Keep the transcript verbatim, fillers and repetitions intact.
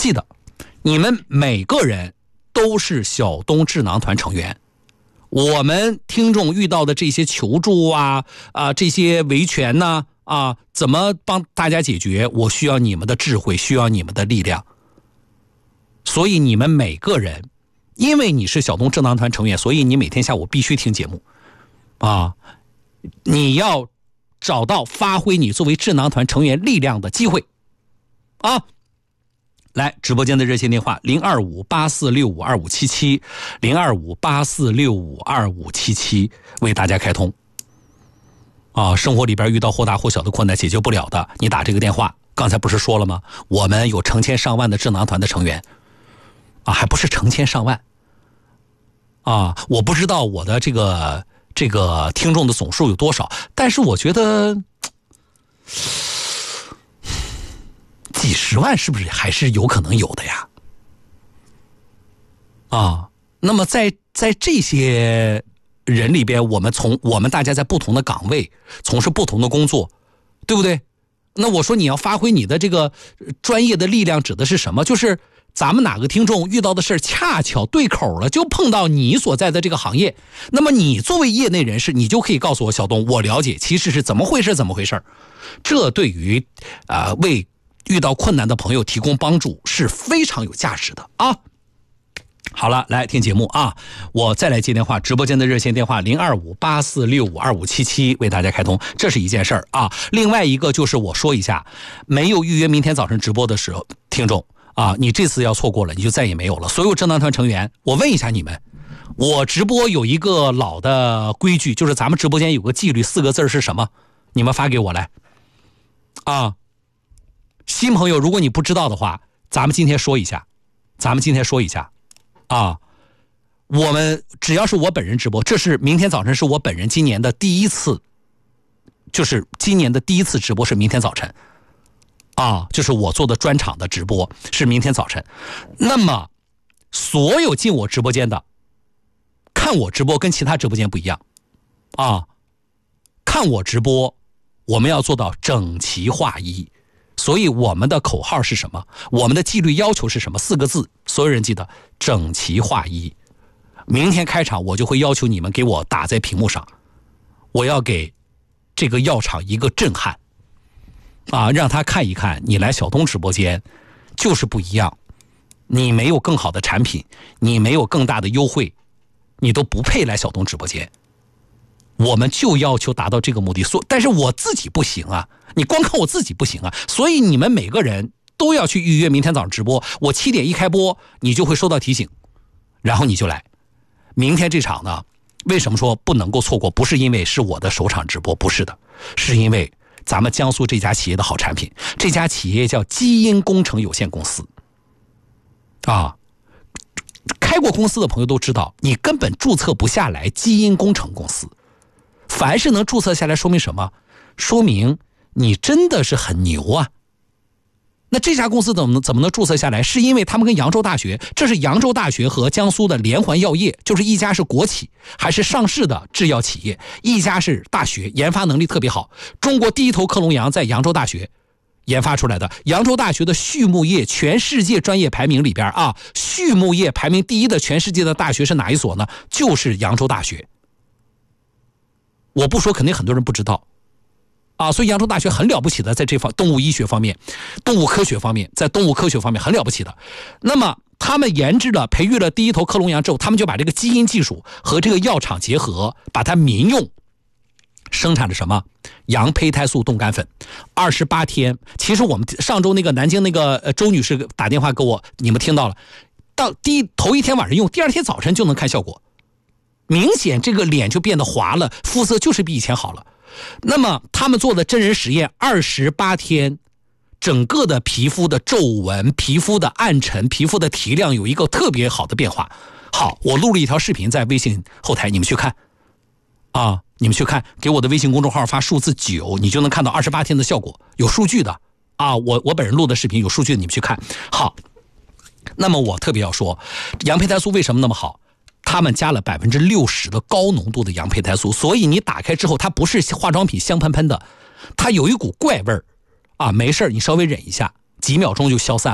记得你们每个人都是小东智囊团成员。我们听众遇到的这些求助啊啊这些维权呢啊怎么帮大家解决，我需要你们的智慧，需要你们的力量。所以你们每个人，因为你是小东智囊团成员，所以你每天下午必须听节目啊，你要找到发挥你作为智囊团成员力量的机会啊。来，直播间的热线电话零二五八四六五二五七七，零二五八四六五二五七七为大家开通。啊，生活里边遇到或大或小的困难解决不了的，你打这个电话。刚才不是说了吗？我们有成千上万的智囊团的成员，啊，还不是成千上万。啊，我不知道我的这个这个听众的总数有多少，但是我觉得。几十万是不是还是有可能有的呀？啊，那么在在这些人里边，我们从我们大家在不同的岗位从事不同的工作，对不对？那我说你要发挥你的这个专业的力量，指的是什么？就是咱们哪个听众遇到的事恰巧对口了，就碰到你所在的这个行业，那么你作为业内人士，你就可以告诉我，小东，我了解，其实是怎么回事，怎么回事？这对于啊、呃、为遇到困难的朋友提供帮助是非常有价值的啊！好了，来听节目啊！我再来接电话，直播间的热线电话零二五八四六五二五七七为大家开通，这是一件事儿啊。另外一个就是我说一下，没有预约明天早晨直播的时候，听众啊，你这次要错过了，你就再也没有了。所有智囊团成员，我问一下你们，我直播有一个老的规矩，就是咱们直播间有个纪律，四个字是什么？你们发给我来啊！新朋友，如果你不知道的话，咱们今天说一下，咱们今天说一下，啊，我们只要是我本人直播，这是明天早晨是我本人今年的第一次，就是今年的第一次直播是明天早晨，啊，就是我做的专场的直播是明天早晨。那么，所有进我直播间的，看我直播跟其他直播间不一样，啊，看我直播，我们要做到整齐划一。所以我们的口号是什么？我们的纪律要求是什么？四个字，所有人记得，整齐划一。明天开场我就会要求你们给我打在屏幕上，我要给这个药厂一个震撼啊，让他看一看你来小东直播间就是不一样，你没有更好的产品，你没有更大的优惠，你都不配来小东直播间。我们就要求达到这个目的，所但是我自己不行啊，你光看我自己不行啊，所以你们每个人都要去预约明天早上直播，我七点一开播，你就会收到提醒，然后你就来。明天这场呢，为什么说不能够错过？不是因为是我的首场直播，不是的，是因为咱们江苏这家企业的好产品，这家企业叫基因工程有限公司，啊。开过公司的朋友都知道，你根本注册不下来基因工程公司。凡是能注册下来，说明什么？说明你真的是很牛啊！那这家公司怎么怎么能注册下来？是因为他们跟扬州大学，这是扬州大学和江苏的连环药业，就是一家是国企，还是上市的制药企业，一家是大学，研发能力特别好。中国第一头克隆羊在扬州大学研发出来的。扬州大学的畜牧业全世界专业排名里边啊，畜牧业排名第一的全世界的大学是哪一所呢？就是扬州大学。我不说，肯定很多人不知道啊，所以扬州大学很了不起的，在这方动物医学方面、动物科学方面，在动物科学方面很了不起的。那么他们研制了、培育了第一头克隆羊之后，他们就把这个基因技术和这个药厂结合，把它民用生产了什么？羊胚胎素冻干粉，二十八天。其实我们上周那个南京那个呃周女士打电话给我，你们听到了，到第一头一天晚上用，第二天早晨就能看效果。明显这个脸就变得滑了，肤色就是比以前好了。那么他们做的真人实验，二十八天，整个的皮肤的皱纹、皮肤的暗沉、皮肤的提亮有一个特别好的变化。好，我录了一条视频在微信后台，你们去看啊，你们去看，给我的微信公众号发数字九，你就能看到二十八天的效果，有数据的啊。我我本人录的视频有数据的，你们去看。好，那么我特别要说，羊胚胎素为什么那么好？他们加了百分之六十的高浓度的羊胚胎素，所以你打开之后，它不是化妆品香喷喷的，它有一股怪味儿啊，没事你稍微忍一下，几秒钟就消散了。